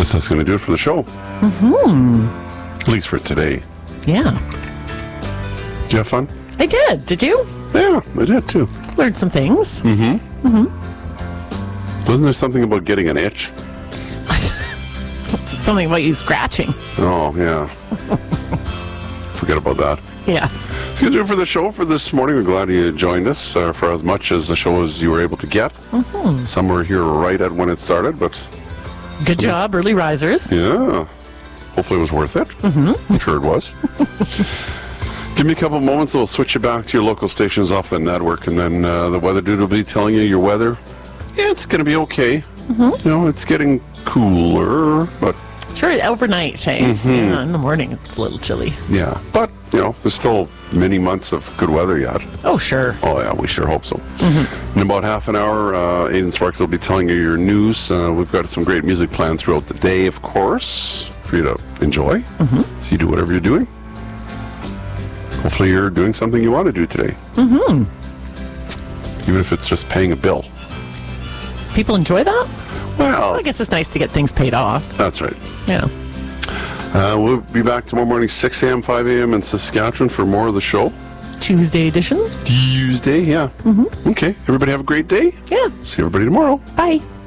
guess that's going to do it for the show. Mm-hmm. At least for today. Yeah. Did you have fun? I did. Did you? Yeah, I did too. Learned some things. Wasn't there something about getting an itch? Something about you scratching. Oh, yeah. Forget about that. Yeah. It's going to do it for the show for this morning. We're glad you joined us for as much as the show as you were able to get. Mm-hmm. Some were here right at when it started, but... Good job, early risers. Yeah. Hopefully it was worth it. Mm-hmm. I'm sure it was. Give me a couple moments, we'll switch you back to your local stations off the network, and then the weather dude will be telling you your weather. Yeah, it's going to be okay. Mm-hmm. You know, it's getting cooler, but... Sure, overnight, hey? Mm-hmm. Yeah, in the morning, it's a little chilly. Yeah, but, you know, there's still many months of good weather yet. Oh, sure. Oh, yeah, we sure hope so. Mm-hmm. In about half an hour, Aidan Sparks will be telling you your news. We've got some great music planned throughout the day, of course, for you to enjoy. Mm-hmm. So you do whatever you're doing. Hopefully you're doing something you want to do today. Mm-hmm. Even if it's just paying a bill. People enjoy that? Well, I guess it's nice to get things paid off. That's right. Yeah. We'll be back tomorrow morning, 6 a.m., 5 a.m. in Saskatchewan for more of the show. Tuesday edition? Tuesday, yeah. Mm-hmm. Okay. Everybody have a great day. Yeah. See everybody tomorrow. Bye.